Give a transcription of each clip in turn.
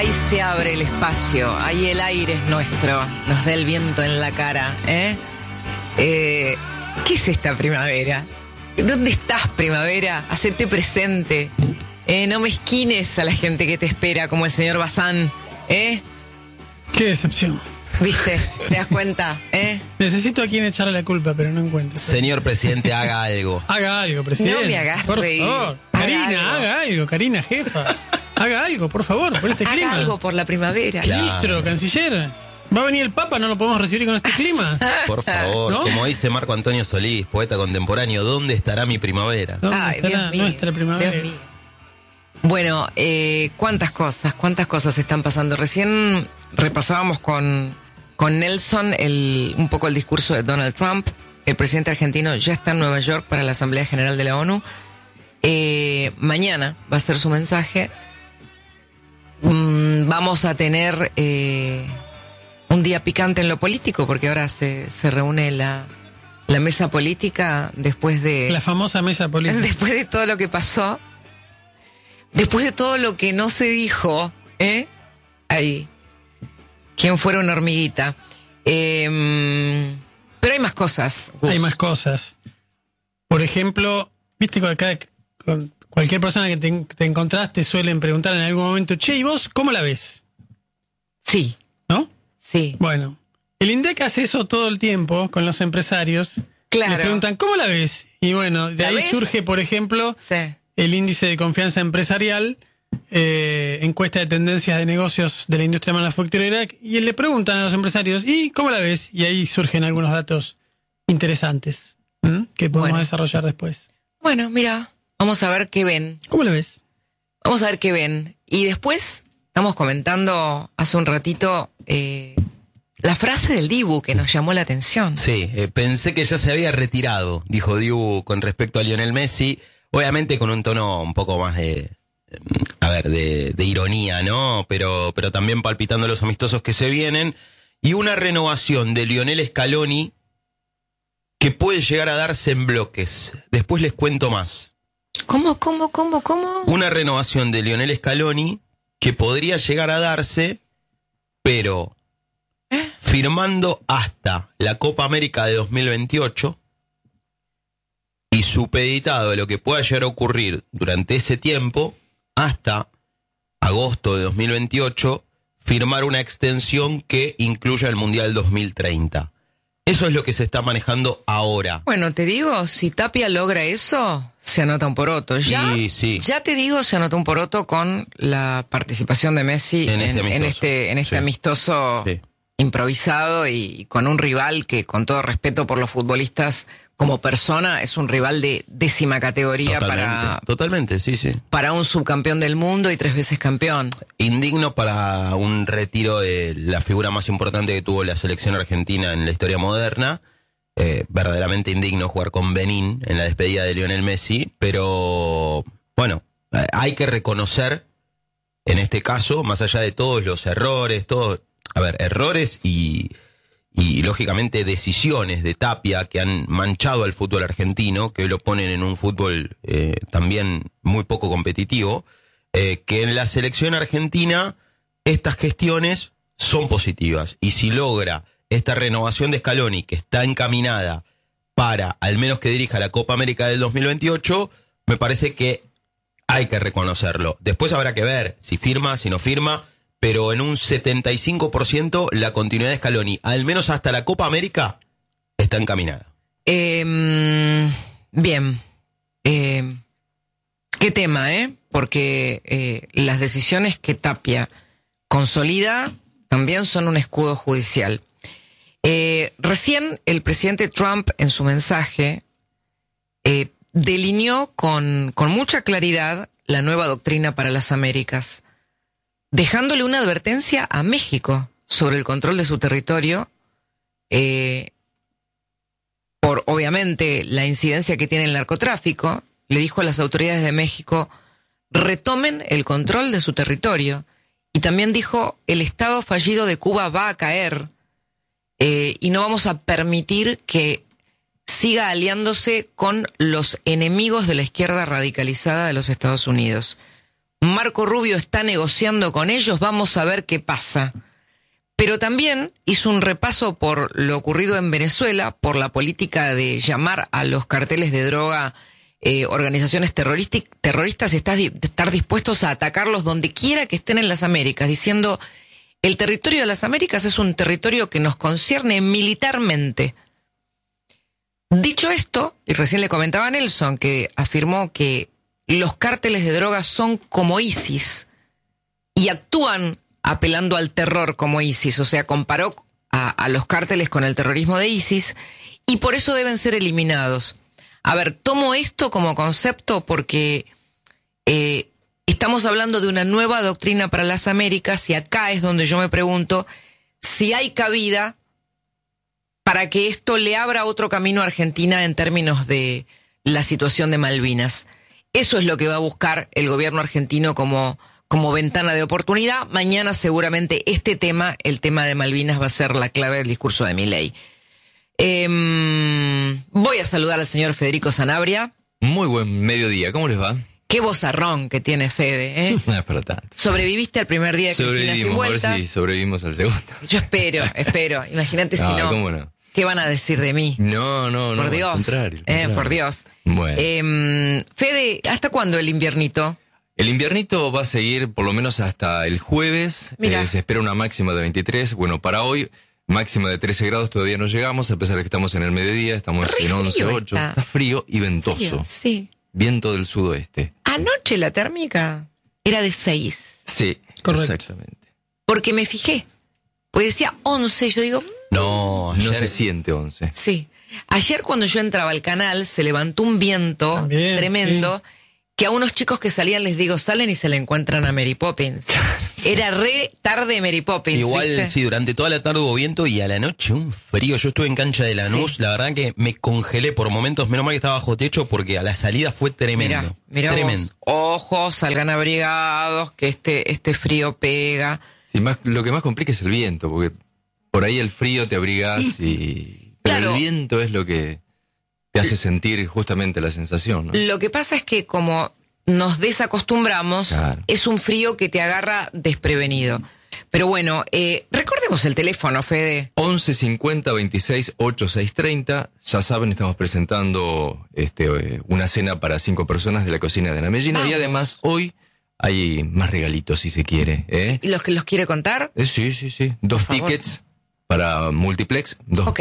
Ahí se abre el espacio, ahí el aire es nuestro, nos da el viento en la cara, ¿eh? ¿Qué es esta primavera? ¿Dónde estás, primavera? Hacete presente. No mezquines a la gente que te espera, como el señor Bazán, ¿eh? Qué decepción. ¿Viste? ¿Te das cuenta? Necesito a quien echarle la culpa, pero no encuentro. Señor presidente, haga algo. Haga algo, presidente. No me hagas por reír. favor. Haga Haga algo, Karina, jefa. Haga algo, por favor, por este clima. Haga algo por la primavera. Claro. Ministro, canciller. ¿Va a venir el Papa? ¿No lo podemos recibir con este clima? Por favor, ¿No? como dice Marco Antonio Solís, poeta contemporáneo, ¿dónde estará mi primavera? ¿Dónde Ay, estará Dios mío, nuestra primavera? Dios mío. Bueno, cuántas cosas están pasando. Recién repasábamos con Nelson un poco el discurso de Donald Trump. El presidente argentino ya está en Nueva York para la Asamblea General de la ONU. Mañana va a ser su mensaje. Vamos a tener un día picante en lo político, porque ahora se reúne la mesa política después de... La famosa mesa política. Después de todo lo que pasó, después de todo lo que no se dijo, ahí, quién fuera una hormiguita. Pero hay más cosas. Hay más cosas. Por ejemplo, viste con cualquier persona que te encontrás te suelen preguntar en algún momento, che, ¿y vos cómo la ves? Sí. ¿No? Sí. Bueno, el INDEC hace eso todo el tiempo con los empresarios. Claro. Le preguntan, ¿cómo la ves? Y bueno, de ahí surge, por ejemplo, Sí. el índice de confianza empresarial, encuesta de tendencias de negocios de la industria manufacturera, y le preguntan a los empresarios, ¿y cómo la ves? Y ahí surgen algunos datos interesantes que podemos desarrollar después. Bueno, mira, vamos a ver qué ven. ¿Cómo la ves? Vamos a ver qué ven. Y después estamos comentando hace un ratito la frase del Dibu que nos llamó la atención. Sí, pensé que ya se había retirado, dijo Dibu con respecto a Lionel Messi, obviamente con un tono un poco más de ironía, ¿no? Pero también palpitando los amistosos que se vienen, y una renovación de Lionel Scaloni que puede llegar a darse en bloques. Después les cuento más. ¿Cómo? Una renovación de Lionel Scaloni que podría llegar a darse, pero firmando hasta la Copa América de 2028 y supeditado a lo que pueda llegar a ocurrir durante ese tiempo, hasta agosto de 2028, firmar una extensión que incluya el Mundial 2030. Eso es lo que se está manejando ahora. Bueno, te digo, si Tapia logra eso, se anota un poroto. Ya te digo, se anota un poroto con la participación de Messi en este amistoso improvisado, y con un rival que, con todo respeto por los futbolistas, como persona, es un rival de 10ª categoría. Totalmente, sí. Para un subcampeón del mundo y 3 veces campeón. Indigno para un retiro de la figura más importante que tuvo la selección argentina en la historia moderna. Verdaderamente indigno jugar con Benín en la despedida de Lionel Messi, pero bueno, hay que reconocer en este caso, más allá de todos los errores, errores y lógicamente decisiones de Tapia que han manchado al fútbol argentino, que lo ponen en un fútbol también muy poco competitivo, que en la selección argentina estas gestiones son positivas, y si logra esta renovación de Scaloni, que está encaminada para al menos que dirija la Copa América del 2028, me parece que hay que reconocerlo. Después habrá que ver si firma, si no firma, pero en un 75% la continuidad de Scaloni, al menos hasta la Copa América, está encaminada. Bien. Qué tema, porque las decisiones que Tapia consolida también son un escudo judicial. Recién el presidente Trump, en su mensaje, delineó con mucha claridad la nueva doctrina para las Américas, dejándole una advertencia a México sobre el control de su territorio, por obviamente la incidencia que tiene el narcotráfico. Le dijo a las autoridades de México, retomen el control de su territorio. Y también dijo, el Estado fallido de Cuba va a caer, y no vamos a permitir que siga aliándose con los enemigos de la izquierda radicalizada de los Estados Unidos. Marco Rubio está negociando con ellos, vamos a ver qué pasa. Pero también hizo un repaso por lo ocurrido en Venezuela, por la política de llamar a los carteles de droga organizaciones terroristas, estar dispuestos a atacarlos donde quiera que estén en las Américas, diciendo, el territorio de las Américas es un territorio que nos concierne militarmente. Dicho esto, y recién le comentaba a Nelson, que afirmó que los cárteles de drogas son como ISIS y actúan apelando al terror como ISIS, o sea, comparó a los cárteles con el terrorismo de ISIS y por eso deben ser eliminados. A ver, tomo esto como concepto porque estamos hablando de una nueva doctrina para las Américas y acá es donde yo me pregunto si hay cabida para que esto le abra otro camino a Argentina en términos de la situación de Malvinas. Eso es lo que va a buscar el gobierno argentino como ventana de oportunidad. Mañana seguramente este tema, el tema de Malvinas, va a ser la clave del discurso de Milei. Voy a saludar al señor Federico Sanabria. Muy buen mediodía, ¿cómo les va? Qué vozarrón que tiene Fede, ¿eh? No es para tanto. ¿Sobreviviste al primer día de Cristina Sin Vueltas? A ver si sobrevivimos al segundo. Yo espero. Imagínate si no. ¿Cómo no? ¿Qué van a decir de mí? No. Por Dios. Al contrario. Por Dios. Bueno. Fede, ¿hasta cuándo el inviernito? El inviernito va a seguir por lo menos hasta el jueves. Se espera una máxima de 23. Bueno, para hoy, máxima de 13 grados todavía no llegamos, a pesar de que estamos en el mediodía, estamos en 11:08. Está frío y ventoso. Frío, sí. Viento del sudoeste. Anoche la térmica era de 6. Sí, correcto. Exactamente. Porque me fijé. Pues decía 11, yo digo... No se siente 11. Sí. Ayer cuando yo entraba al canal se levantó un viento también, tremendo... Sí. Que a unos chicos que salían les digo, salen y se le encuentran a Mary Poppins. Era re tarde Mary Poppins. Igual, ¿viste? Sí, durante toda la tarde hubo viento y a la noche un frío. Yo estuve en cancha de Lanús, la verdad que me congelé por momentos. Menos mal que estaba bajo techo porque a la salida fue tremendo. Mirá tremendo. Ojos, salgan abrigados, que este frío pega. Sí, lo que más complica es el viento, porque por ahí el frío te abrigas y... Pero el viento es lo que... te hace sentir justamente la sensación, ¿no? Lo que pasa es que como nos desacostumbramos, claro, es un frío que te agarra desprevenido. Pero bueno, recordemos el teléfono, Fede. 11 50 26 86 30. Ya saben, estamos presentando una cena para 5 personas de la cocina de Ana Mellina. Y además, hoy hay más regalitos, si se quiere. ¿Y los que los quiere contar? Sí. 2 tickets para multiplex,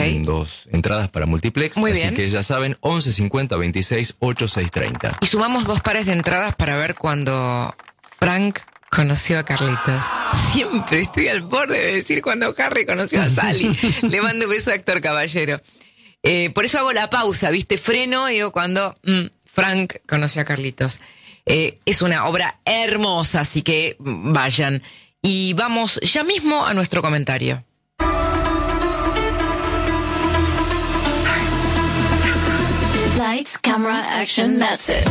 dos entradas para multiplex. Muy así bien. Que ya saben, 11 50 26 86 30. Y sumamos 2 pares de entradas para ver cuando Frank conoció a Carlitos. Siempre estoy al borde de decir cuando Harry conoció a Sally. Le mando un beso a Héctor Caballero. Por eso hago la pausa, ¿viste? Freno y digo cuando Frank conoció a Carlitos. Es una obra hermosa, así que vayan. Y vamos ya mismo a nuestro comentario. Lights, camera, action, that's it.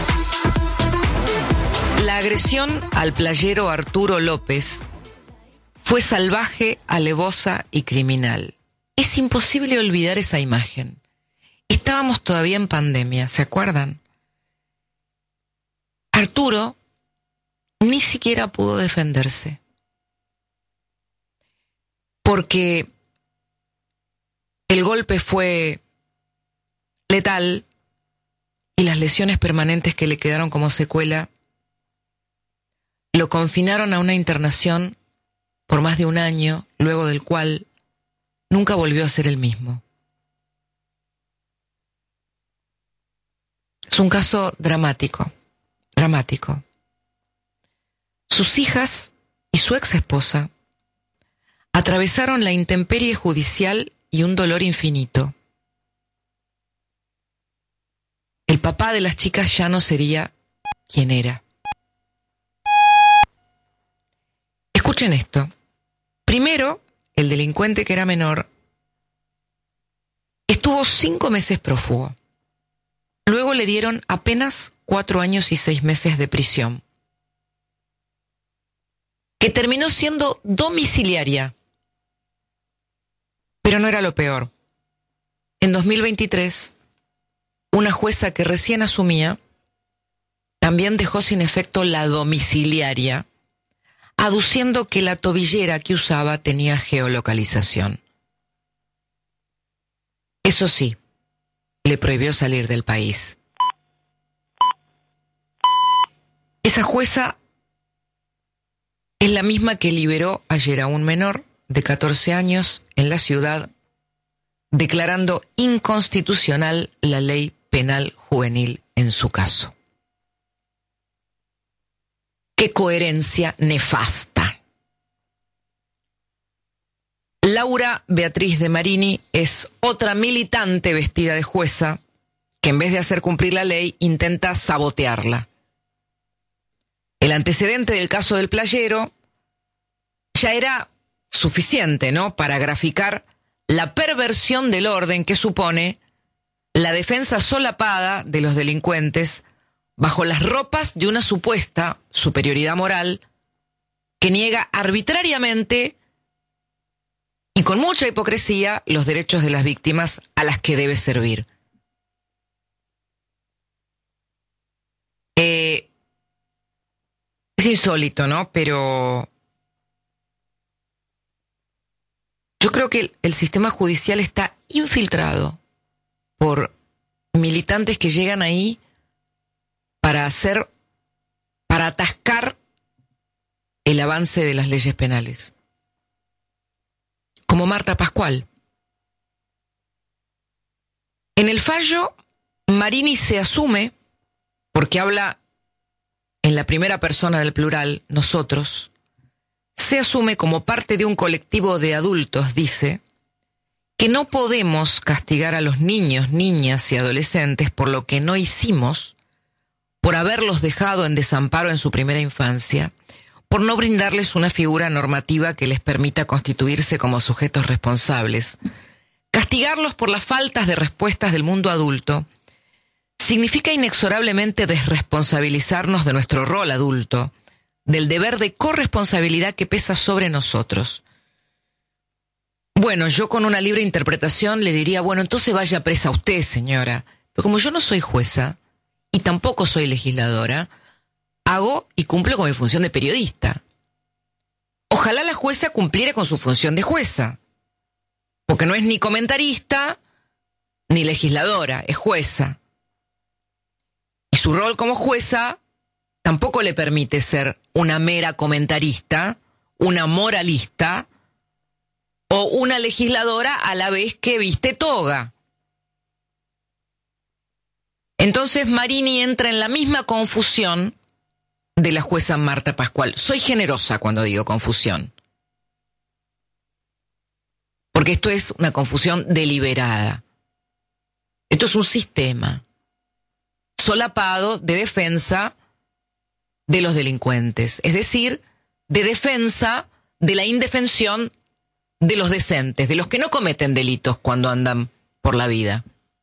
La agresión al playero Arturo López fue salvaje, alevosa y criminal. Es imposible olvidar esa imagen. Estábamos todavía en pandemia, ¿se acuerdan? Arturo ni siquiera pudo defenderse. Porque el golpe fue letal y las lesiones permanentes que le quedaron como secuela lo confinaron a una internación por más de 1 año, luego del cual nunca volvió a ser el mismo. Es un caso dramático. Sus hijas y su ex esposa atravesaron la intemperie judicial y un dolor infinito. El papá de las chicas ya no sería quien era. Escuchen esto. Primero, el delincuente que era menor estuvo 5 meses prófugo. Luego le dieron apenas 4 años y 6 meses de prisión, que terminó siendo domiciliaria. Pero no era lo peor. En 2023, una jueza que recién asumía también dejó sin efecto la domiciliaria, aduciendo que la tobillera que usaba tenía geolocalización. Eso sí, le prohibió salir del país. Esa jueza es la misma que liberó ayer a un menor de 14 años en la ciudad, declarando inconstitucional la ley penal juvenil en su caso. ¡Qué coherencia nefasta! Laura Beatriz de Marini es otra militante vestida de jueza que en vez de hacer cumplir la ley intenta sabotearla. El antecedente del caso del playero ya era suficiente, ¿no?, para graficar la perversión del orden que supone la defensa solapada de los delincuentes bajo las ropas de una supuesta superioridad moral que niega arbitrariamente y con mucha hipocresía los derechos de las víctimas a las que debe servir. Es insólito, ¿no? Pero yo creo que el sistema judicial está infiltrado por militantes que llegan ahí para atascar el avance de las leyes penales. Como Marta Pascual. En el fallo, Marini se asume, porque habla en la primera persona del plural, nosotros, se asume como parte de un colectivo de adultos, dice, que no podemos castigar a los niños, niñas y adolescentes por lo que no hicimos, por haberlos dejado en desamparo en su primera infancia, por no brindarles una figura normativa que les permita constituirse como sujetos responsables. Castigarlos por las faltas de respuestas del mundo adulto significa inexorablemente desresponsabilizarnos de nuestro rol adulto, del deber de corresponsabilidad que pesa sobre nosotros. Bueno, yo con una libre interpretación le diría, bueno, entonces vaya presa usted, señora. Pero como yo no soy jueza y tampoco soy legisladora, hago y cumplo con mi función de periodista. Ojalá la jueza cumpliera con su función de jueza, porque no es ni comentarista ni legisladora, es jueza. Y su rol como jueza tampoco le permite ser una mera comentarista, una moralista o una legisladora a la vez que viste toga. Entonces Marini entra en la misma confusión de la jueza Marta Pascual. Soy generosa cuando digo confusión, porque esto es una confusión deliberada. Esto es un sistema solapado de defensa de los delincuentes, es decir, de defensa de la indefensión de los decentes, de los que no cometen delitos cuando andan por la vida.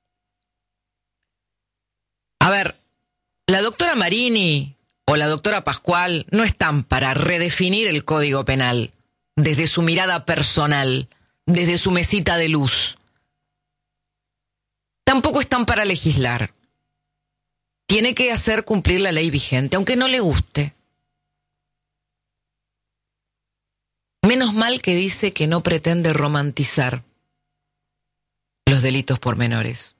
A ver, la doctora Marini o la doctora Pascual no están para redefinir el Código Penal desde su mirada personal, desde su mesita de luz. Tampoco están para legislar. Tiene que hacer cumplir la ley vigente, aunque no le guste. Menos mal que dice que no pretende romantizar los delitos por menores.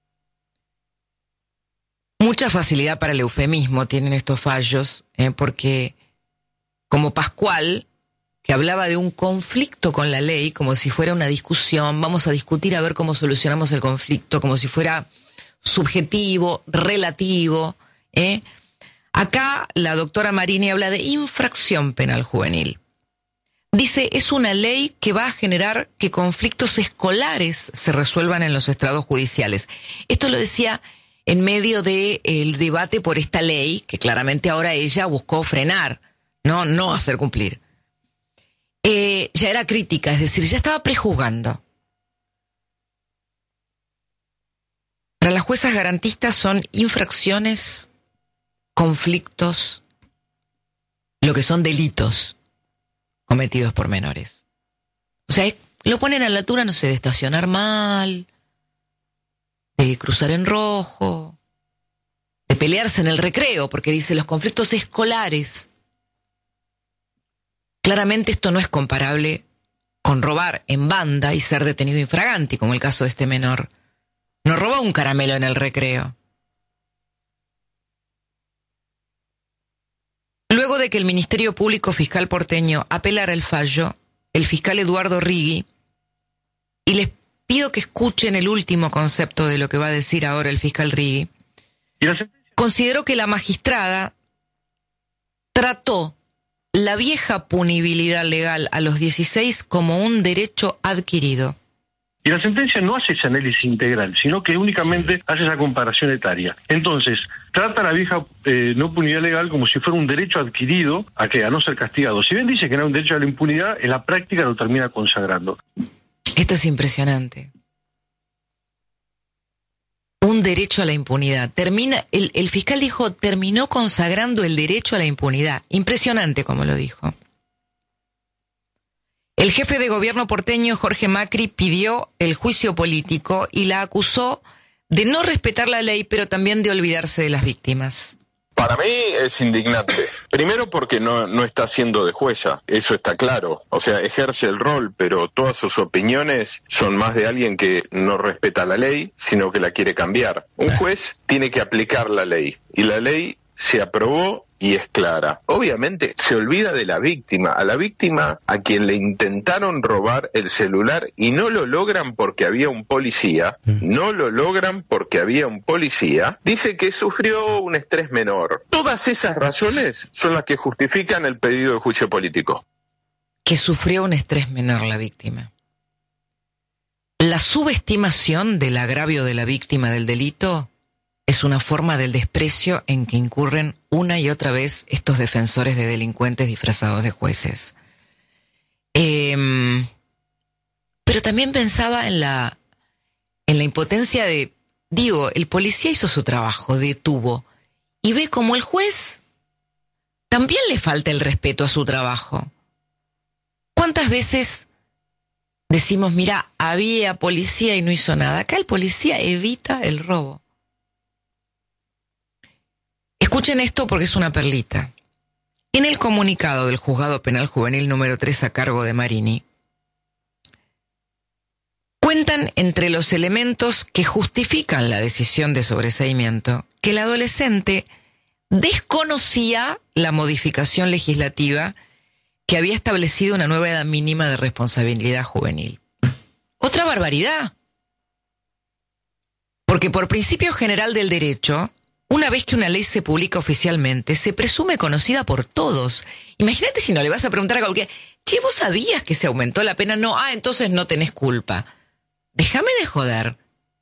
Mucha facilidad para el eufemismo tienen estos fallos, porque como Pascual, que hablaba de un conflicto con la ley, como si fuera una discusión, vamos a discutir a ver cómo solucionamos el conflicto, como si fuera subjetivo, relativo. Acá la doctora Marini habla de infracción penal juvenil. Dice, es una ley que va a generar que conflictos escolares se resuelvan en los estrados judiciales. Esto lo decía en medio del debate por esta ley, que claramente ahora ella buscó frenar, no hacer cumplir. Ya era crítica, es decir, ya estaba prejuzgando. Para las juezas garantistas son infracciones, conflictos, lo que son delitos cometidos por menores. O sea, lo ponen a la altura, no sé, de estacionar mal, de cruzar en rojo, de pelearse en el recreo, porque dice los conflictos escolares. Claramente esto no es comparable con robar en banda y ser detenido infraganti, como el caso de este menor. No robó un caramelo en el recreo. Luego de que el Ministerio Público Fiscal porteño apelara el fallo, el fiscal Eduardo Rigui, y les pido que escuchen el último concepto de lo que va a decir ahora el fiscal Rigui, consideró que la magistrada trató la vieja punibilidad legal a los 16 como un derecho adquirido. Y la sentencia no hace ese análisis integral, sino que únicamente hace esa comparación etaria. Entonces, trata la vieja no punidad legal como si fuera un derecho adquirido a no ser castigado. Si bien dice que no es un derecho a la impunidad, en la práctica lo termina consagrando. Esto es impresionante. Un derecho a la impunidad. El fiscal dijo, terminó consagrando el derecho a la impunidad. Impresionante como lo dijo. El jefe de gobierno porteño, Jorge Macri, pidió el juicio político y la acusó de no respetar la ley, pero también de olvidarse de las víctimas. Para mí es indignante. Primero porque no está siendo de jueza, eso está claro. O sea, ejerce el rol, pero todas sus opiniones son más de alguien que no respeta la ley, sino que la quiere cambiar. Un juez tiene que aplicar la ley, y la ley se aprobó y es clara. Obviamente se olvida de la víctima, a quien le intentaron robar el celular y no lo logran porque había un policía, dice que sufrió un estrés menor. Todas esas razones son las que justifican el pedido de juicio político. Que sufrió un estrés menor la víctima. La subestimación del agravio de la víctima del delito es una forma del desprecio en que incurren una y otra vez estos defensores de delincuentes disfrazados de jueces. Pero también pensaba en la impotencia de, el policía hizo su trabajo, detuvo, y ve como el juez también le falta el respeto a su trabajo. ¿Cuántas veces decimos, mira, había policía y no hizo nada? Acá el policía evita el robo. Escuchen esto porque es una perlita. En el comunicado del Juzgado Penal Juvenil número 3 a cargo de Marini, cuentan entre los elementos que justifican la decisión de sobreseimiento que el adolescente desconocía la modificación legislativa que había establecido una nueva edad mínima de responsabilidad juvenil. Otra barbaridad. Porque por principio general del derecho, una vez que una ley se publica oficialmente, se presume conocida por todos. Imagínate si no le vas a preguntar a cualquiera, che, ¿vos sabías que se aumentó la pena? No, entonces no tenés culpa. Déjame de joder.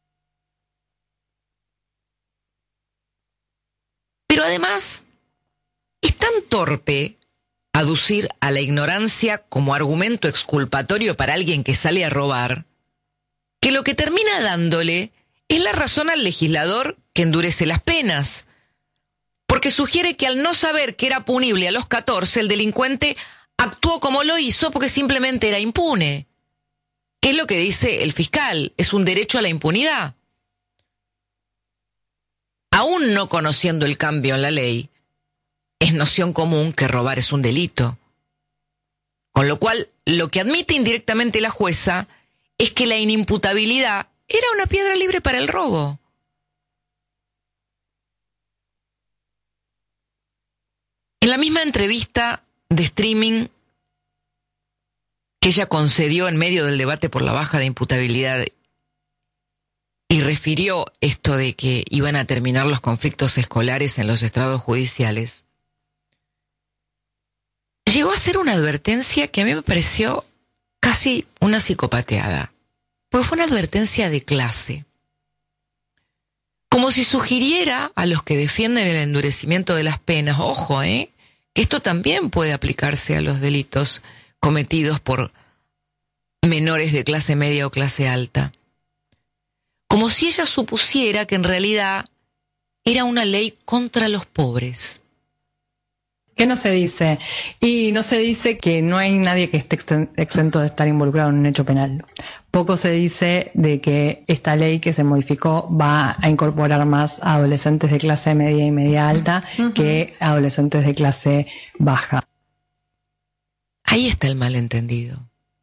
Pero además, es tan torpe aducir a la ignorancia como argumento exculpatorio para alguien que sale a robar, que lo que termina dándole es la razón al legislador que endurece las penas, porque sugiere que al no saber que era punible a los 14, el delincuente actuó como lo hizo porque simplemente era impune. ¿Qué es lo que dice el fiscal? Es un derecho a la impunidad. Aún no conociendo el cambio en la ley, es noción común que robar es un delito. Con lo cual, lo que admite indirectamente la jueza es que la inimputabilidad era una piedra libre para el robo. En la misma entrevista de streaming que ella concedió en medio del debate por la baja de imputabilidad y refirió esto de que iban a terminar los conflictos escolares en los estrados judiciales, llegó a hacer una advertencia que a mí me pareció casi una psicopateada, porque fue una advertencia de clase. Como si sugiriera a los que defienden el endurecimiento de las penas, ojo, que esto también puede aplicarse a los delitos cometidos por menores de clase media o clase alta. Como si ella supusiera que en realidad era una ley contra los pobres. ¿Qué no se dice? Y no se dice que no hay nadie que esté exento de estar involucrado en un hecho penal. Poco se dice de que esta ley que se modificó va a incorporar más a adolescentes de clase media y media alta que a adolescentes de clase baja. Ahí está el malentendido.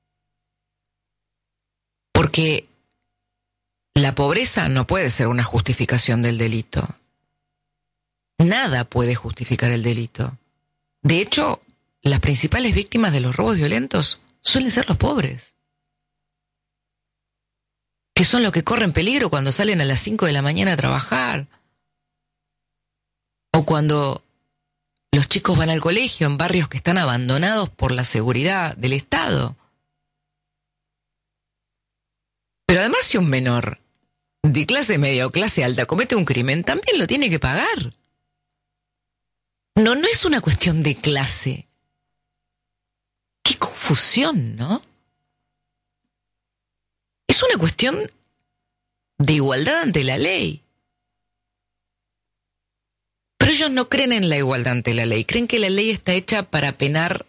Porque la pobreza no puede ser una justificación del delito. Nada puede justificar el delito. De hecho, las principales víctimas de los robos violentos suelen ser los pobres, que son los que corren peligro cuando salen a las 5 de la mañana a trabajar, o cuando los chicos van al colegio en barrios que están abandonados por la seguridad del Estado. Pero además, si un menor de clase media o clase alta comete un crimen, también lo tiene que pagar. No es una cuestión de clase. Qué confusión, ¿no? Es una cuestión de igualdad ante la ley. Pero ellos no creen en la igualdad ante la ley. Creen que la ley está hecha para penar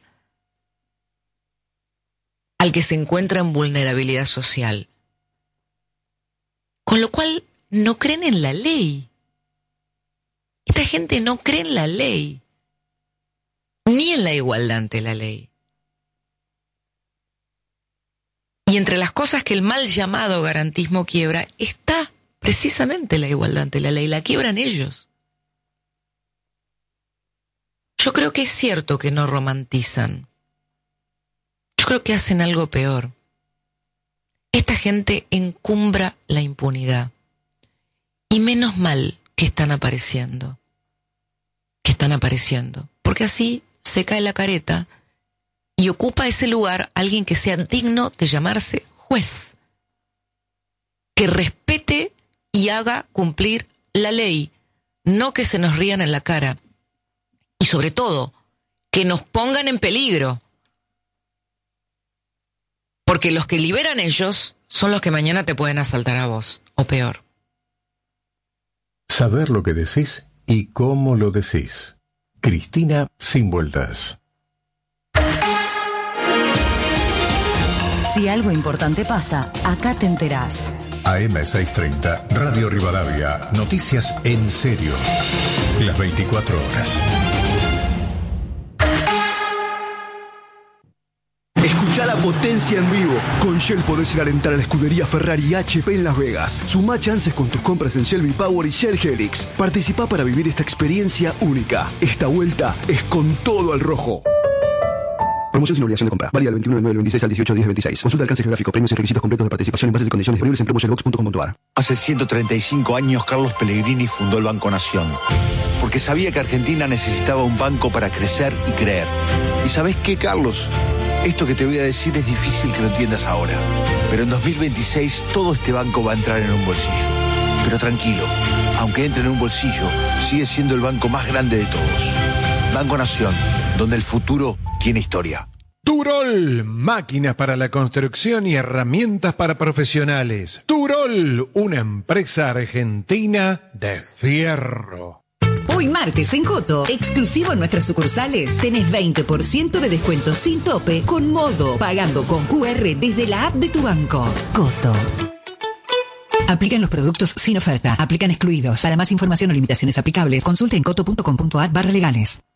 al que se encuentra en vulnerabilidad social. Con lo cual, no creen en la ley. Esta gente no cree en la ley, ni en la igualdad ante la ley. Y entre las cosas que el mal llamado garantismo quiebra, está precisamente la igualdad ante la ley. La quiebran ellos. Yo creo que es cierto que no romantizan. Yo creo que hacen algo peor. Esta gente encumbra la impunidad. Y menos mal que están apareciendo. Porque así se cae la careta y ocupa ese lugar alguien que sea digno de llamarse juez. Que respete y haga cumplir la ley. No que se nos rían en la cara. Y sobre todo, que nos pongan en peligro. Porque los que liberan ellos son los que mañana te pueden asaltar a vos, o peor. Saber lo que decís y cómo lo decís. Cristina Sin Vueltas. Si algo importante pasa, acá te enterás. AM630, Radio Rivadavia, noticias en serio. Las 24 horas. Escuchá la potencia en vivo. Con Shell podés ir a alentar a la escudería Ferrari y HP en Las Vegas. Sumá chances con tus compras en Shell V-Power y Shell Helix. Participá para vivir esta experiencia única. Esta vuelta es con todo al rojo. Promoción sin obligación de compra. Válida del 21 del 9 del 26 al 18 10 del 26. Consulta alcance geográfico, premios y requisitos completos de participación en bases y condiciones disponibles en promotionbox.com.ar. Hace 135 años Carlos Pellegrini fundó el Banco Nación. Porque sabía que Argentina necesitaba un banco para crecer y creer. ¿Y sabés qué, Carlos? Esto que te voy a decir es difícil que lo entiendas ahora. Pero en 2026 todo este banco va a entrar en un bolsillo. Pero tranquilo, aunque entre en un bolsillo, sigue siendo el banco más grande de todos. Banco Nación, donde el futuro tiene historia. Turol, máquinas para la construcción y herramientas para profesionales. Turol, una empresa argentina de fierro. Hoy martes en Coto, exclusivo en nuestras sucursales, tenés 20% de descuento sin tope con Modo, pagando con QR desde la app de tu banco. Coto. Aplican los productos sin oferta. Aplican excluidos. Para más información o limitaciones aplicables, consulte en coto.com.ar/legales.